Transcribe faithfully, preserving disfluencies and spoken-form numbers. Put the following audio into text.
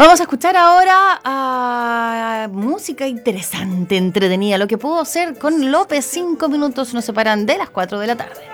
Vamos a escuchar ahora a música interesante, entretenida, lo que puedo hacer con López. Cinco minutos nos separan de las cuatro de la tarde.